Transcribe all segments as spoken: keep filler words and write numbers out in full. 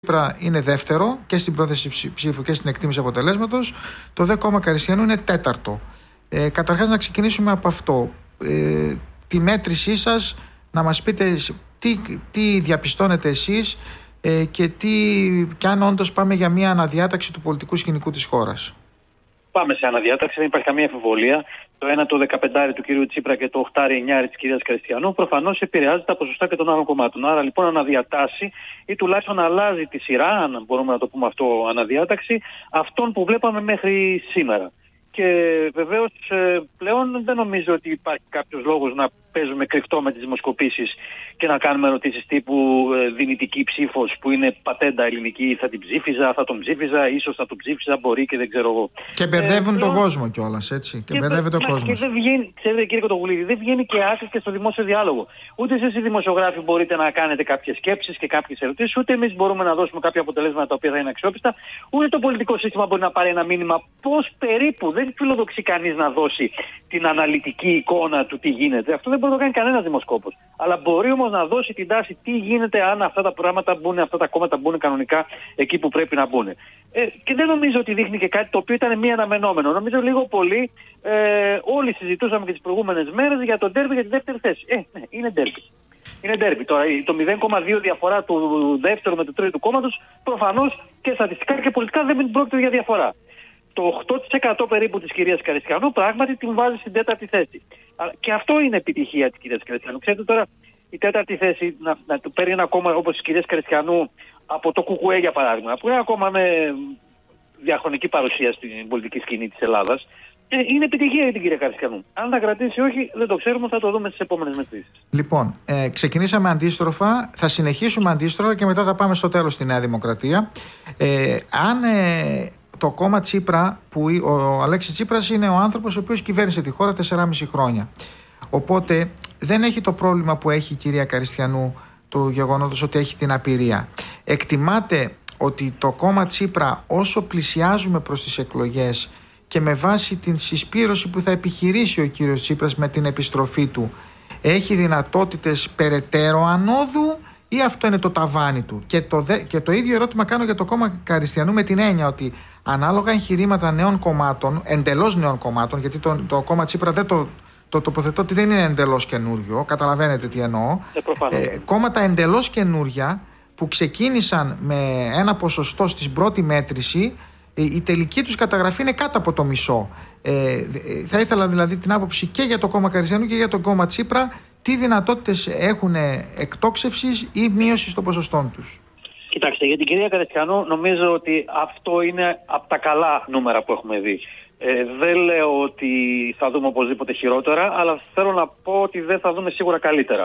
Τσίπρα είναι δεύτερο και στην πρόθεση ψήφου και στην εκτίμηση αποτελέσματος. Το δε κόμμα Καριστιανού είναι τέταρτο. Ε, καταρχάς να ξεκινήσουμε από αυτό. Ε, τη μέτρησή σας, να μας πείτε τι, τι διαπιστώνετε εσείς ε, και, τι, και αν όντως πάμε για μια αναδιάταξη του πολιτικού σκηνικού της χώρας. Πάμε σε αναδιάταξη, δεν υπάρχει καμία αμφιβολία. Το ένα το δεκαπεντάρι του κυρίου Τσίπρα και το οχτάρι εννιάρι της κυρίας Καριστιανού προφανώς επηρεάζει τα ποσοστά και των άλλων κομμάτων. Άρα λοιπόν αναδιατάσσει ή τουλάχιστον αλλάζει τη σειρά, αν μπορούμε να το πούμε αυτό, αναδιάταξη, αυτών που βλέπαμε μέχρι σήμερα. Και βεβαίως πλέον δεν νομίζω ότι υπάρχει κάποιος λόγος να παίζουμε κρυφτό με τις δημοσκοπήσεις και να κάνουμε ερωτήσεις τύπου δυνητική ψήφος που είναι πατέντα ελληνική, θα την ψήφιζα, θα τον ψήφιζα, ίσως θα τον ψήφιζα, μπορεί και δεν ξέρω εγώ. Και μπερδεύουν ε, τον πλέον... κόσμο κιόλας, έτσι. Και, και μπερδεύεται ο κόσμος. Και δεν βγαίνει, ξέρετε κύριε Κοτογλίδη, δεν βγαίνει και άκρη και στο δημόσιο διάλογο. Ούτε εσείς οι δημοσιογράφοι μπορείτε να κάνετε κάποιες σκέψεις και κάποιες ερωτήσεις, ούτε εμείς μπορούμε να δώσουμε κάποια αποτελέσματα τα οποία θα είναι αξιόπιστα, ούτε το πολιτικό σύστημα μπορεί να πάρει ένα μήνυμα πώς περίπου, δεν φιλοδοξεί κανείς να δώσει την αναλυτική εικόνα του τι γίνεται. Αυτό δεν μπορεί να το κάνει κανένας δημοσκόπος. Αλλά μπορεί όμως να δώσει την τάση τι γίνεται αν αυτά τα πράγματα μπουν, αυτά τα κόμματα μπουν κανονικά εκεί που πρέπει να μπουν. Ε, και δεν νομίζω ότι δείχνει και κάτι το οποίο ήταν μη αναμενόμενο. Νομίζω λίγο πολύ ε, όλοι συζητούσαμε και τις προηγούμενες μέρες για το ντέρμπι για τη δεύτερη θέση. Ε, ναι, είναι ντέρμπι. Είναι ντέρμπι. Τώρα το μηδέν κόμμα δύο διαφορά του δεύτερου με του τρίτου κόμματος προφανώς και στατιστικά και πολιτικά δεν πρόκειται για διαφορά. Το οκτώ τοις εκατό περίπου της κυρίας Καριστιανού πράγματι την βάζει στην τέταρτη θέση. Και αυτό είναι επιτυχία της κυρίας Καριστιανού. Ξέρετε τώρα, η τέταρτη θέση να, να του παίρνει ένα κόμμα όπως της κυρίας Καριστιανού από το ΚΚΕ για παράδειγμα, που είναι ένα κόμμα με διαχρονική παρουσία στην πολιτική σκηνή της Ελλάδας, είναι επιτυχία για την κυρία Καριστιανού. Αν θα κρατήσει όχι, δεν το ξέρουμε, θα το δούμε στις επόμενες μετρήσεις. Λοιπόν, ε, ξεκινήσαμε αντίστροφα, θα συνεχίσουμε αντίστροφα και μετά θα πάμε στο τέλος στη Νέα Δημοκρατία. Ε, αν ε, το κόμμα Τσίπρα, που ο Αλέξης Τσίπρας είναι ο άνθρωπος ο οποίος κυβέρνησε τη χώρα τεσσεράμισι χρόνια. Οπότε δεν έχει το πρόβλημα που έχει η κυρία Καριστιανού, το γεγονότος ότι έχει την απειρία. Εκτιμάται ότι το κόμμα Τσίπρα, όσο πλησιάζουμε προς τις εκλογές και με βάση την συσπήρωση που θα επιχειρήσει ο κύριος Τσίπρας με την επιστροφή του, έχει δυνατότητες περαιτέρω ανόδου ή αυτό είναι το ταβάνι του? Και το, δε, και το ίδιο ερώτημα κάνω για το κόμμα Καριστιανού, με την έννοια ότι ανάλογα εγχειρήματα νέων κομμάτων, εντελώς νέων κομμάτων, γιατί το, το κόμμα Τσίπρα δεν το, το τοποθετώ ότι δεν είναι εντελώς καινούριο, καταλαβαίνετε τι εννοώ. Ε, ε, κόμματα εντελώς καινούρια που ξεκίνησαν με ένα ποσοστό στην πρώτη μέτρηση, ε, η τελική τους καταγραφή είναι κάτω από το μισό. Ε, θα ήθελα δηλαδή την άποψη και για το κόμμα Καριστιανού και για το κόμμα Τσίπρα. Τι δυνατότητες έχουν εκτόξευσης ή μείωσης των ποσοστών τους? Κοιτάξτε, για την κυρία Καριστιανού νομίζω ότι αυτό είναι από τα καλά νούμερα που έχουμε δει. Ε, δεν λέω ότι θα δούμε οπωσδήποτε χειρότερα, αλλά θέλω να πω ότι δεν θα δούμε σίγουρα καλύτερα.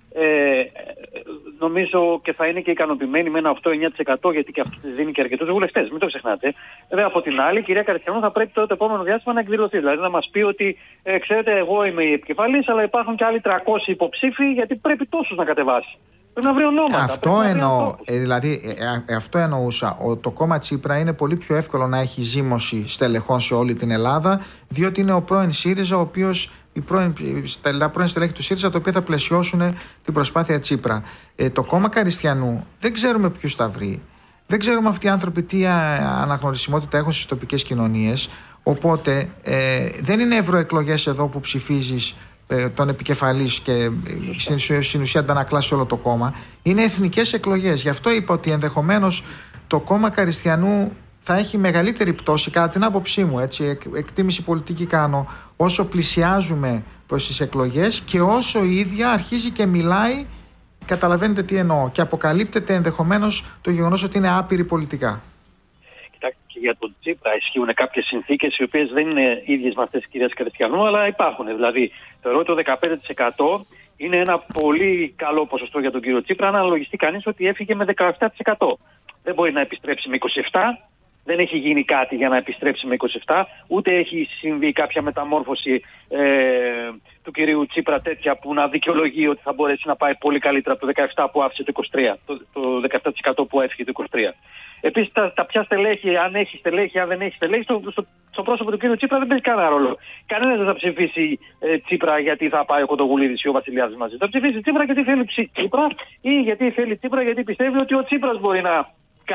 Ε, νομίζω και θα είναι και ικανοποιημένοι με ένα οκτώ με εννιά τοις εκατό, γιατί και αυτό της δίνει και αρκετούς βουλευτές. Μην το ξεχνάτε. Βέβαια, από την άλλη, η κυρία Καριστιανού θα πρέπει το, το επόμενο διάστημα να εκδηλωθεί. Δηλαδή να μας πει ότι, ε, ξέρετε, εγώ είμαι η επικεφαλής, αλλά υπάρχουν και άλλοι τριακόσιοι υποψήφοι, γιατί πρέπει τόσους να κατεβάσει. Πρέπει να βρει ονόματα. Αυτό, εννοώ, ε, δηλαδή, ε, ε, αυτό εννοούσα. Ο, το κόμμα Τσίπρα είναι πολύ πιο εύκολο να έχει ζήμωση στελεχών σε όλη την Ελλάδα, διότι είναι ο πρώην ΣΥΡΙΖΑ, ο οποίος. Οι πρώην, τα πρώην στελέχη του ΣΥΡΙΖΑ, τα οποία θα πλαισιώσουν την προσπάθεια Τσίπρα. Ε, το κόμμα Καριστιανού δεν ξέρουμε ποιους θα βρει. Δεν ξέρουμε αυτοί οι άνθρωποι τι αναγνωρισιμότητα έχουν στις τοπικές κοινωνίες. Οπότε ε, δεν είναι ευρωεκλογές εδώ που ψηφίζεις ε, τον επικεφαλής και ε, στην, στην ουσία αντανακλάσει όλο το κόμμα. Είναι εθνικές εκλογές. Γι' αυτό είπα ότι ενδεχομένως το κόμμα Καριστιανού θα έχει μεγαλύτερη πτώση, κατά την άποψή μου, έτσι, εκ, εκτίμηση πολιτική κάνω, όσο πλησιάζουμε προς τις εκλογές και όσο η ίδια αρχίζει και μιλάει, καταλαβαίνετε τι εννοώ, και αποκαλύπτεται ενδεχομένως το γεγονός ότι είναι άπειρη πολιτικά. Κοιτάξτε, και για τον Τσίπρα ισχύουν κάποιες συνθήκες οι οποίες δεν είναι ίδιες με αυτές της κυρίας Καριστιανού, αλλά υπάρχουν. Δηλαδή, θεωρώ ότι το δεκαπέντε τοις εκατό είναι ένα πολύ καλό ποσοστό για τον κύριο Τσίπρα, αν αναλογιστεί κανείς ότι έφυγε με δεκαεπτά τοις εκατό. Δεν μπορεί να επιστρέψει με είκοσι επτά τοις εκατό. Δεν έχει γίνει κάτι για να επιστρέψει με είκοσι επτά τοις εκατό, ούτε έχει συμβεί κάποια μεταμόρφωση ε, του κυρίου Τσίπρα τέτοια που να δικαιολογεί ότι θα μπορέσει να πάει πολύ καλύτερα από το δεκαεπτά που άφησε το είκοσι τρία, το, το δεκαεπτά τοις εκατό που έφυγε το είκοσι τρία. Επίσης τα, τα ποια στελέχη, αν έχει στελέχη, αν δεν έχει στελέχη, στο, στο, στο πρόσωπο του κύριου Τσίπρα δεν παίζει κανένα ρόλο. Κανένας δεν θα ψηφίσει ε, Τσίπρα γιατί θα πάει ο Κοντογουλίδης ή ο Βασιλιάδης μαζί. Θα ψηφίσει Τσίπρα γιατί θέλει Τσίπρα ή γιατί θέλει Τσίπρα γιατί πιστεύει ότι ο Τσίπρας μπορεί να